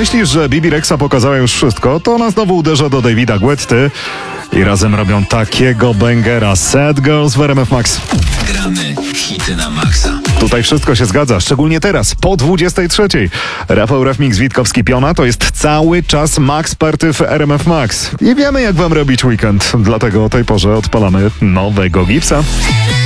myślisz, że Bibi Rexa pokazała już wszystko, to ona znowu uderza do Davida Guetty i razem robią takiego bangera. Sad Girls w RMF Max. Gramy hity na maksa. Tutaj wszystko się zgadza, szczególnie teraz, po 23. Rafał Rafmix, Witkowski-Piona to jest cały czas Max Party w RMF Max. I wiemy, jak wam robić weekend, dlatego o tej porze odpalamy nowego Gipsa.